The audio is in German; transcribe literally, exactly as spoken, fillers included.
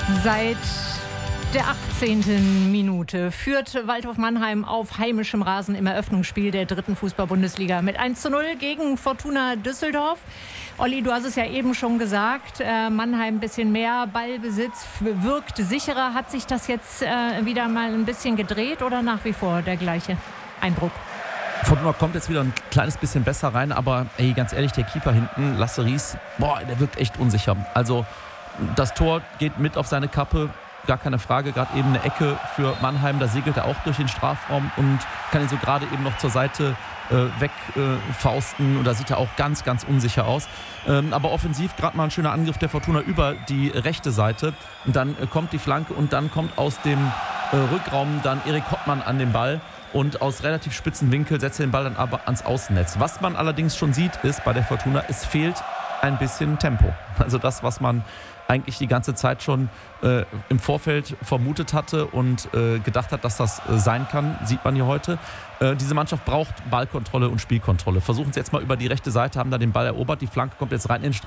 Seit der achtzehnten Minute führt Waldhof Mannheim auf heimischem Rasen im Eröffnungsspiel der dritten Fußball-Bundesliga mit eins zu null gegen Fortuna Düsseldorf. Olli, du hast es ja eben schon gesagt, äh, Mannheim ein bisschen mehr Ballbesitz, wirkt sicherer. Hat sich das jetzt äh, wieder mal ein bisschen gedreht oder nach wie vor der gleiche Eindruck? Fortuna kommt jetzt wieder ein kleines bisschen besser rein, aber ey, ganz ehrlich, der Keeper hinten, Lasse Ries, boah, der wirkt echt unsicher. Also das Tor geht mit auf seine Kappe. Gar keine Frage, gerade eben eine Ecke für Mannheim, da segelt er auch durch den Strafraum und kann ihn so gerade eben noch zur Seite äh, wegfausten äh, und da sieht er auch ganz, ganz unsicher aus. Ähm, aber offensiv gerade mal ein schöner Angriff der Fortuna über die rechte Seite und dann äh, kommt die Flanke und dann kommt aus dem äh, Rückraum dann Erik Hoppmann an den Ball und aus relativ spitzen Winkel setzt er den Ball dann aber ans Außennetz. Was man allerdings schon sieht, ist bei der Fortuna, es fehlt ein bisschen Tempo. Also das, was man eigentlich die ganze Zeit schon äh, im Vorfeld vermutet hatte und äh, gedacht hat, dass das äh, sein kann, sieht man hier heute. Äh, diese Mannschaft braucht Ballkontrolle und Spielkontrolle. Versuchen es jetzt mal über die rechte Seite, haben da den Ball erobert, die Flanke kommt jetzt rein in den Strafraum.